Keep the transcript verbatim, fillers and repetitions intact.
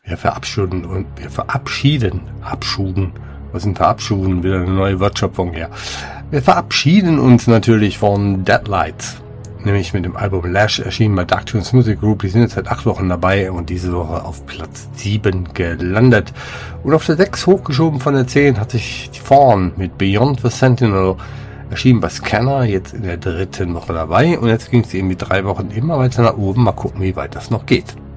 Wir verabschieden und wir verabschieden, abschuden, was sind verabschieden, wieder eine neue Wortschöpfung her. Wir verabschieden uns natürlich von Deadlights, nämlich mit dem Album Lash, erschienen bei Dark Tunes Music Group. Die sind jetzt seit acht Wochen dabei und diese Woche auf Platz sieben gelandet. Und auf der sechs hochgeschoben von der zehn hat sich Fawn mit Beyond the Sentinel, erschienen bei Scanner, jetzt in der dritten Woche dabei. Und jetzt ging es irgendwie drei Wochen immer weiter nach oben. Mal gucken, wie weit das noch geht.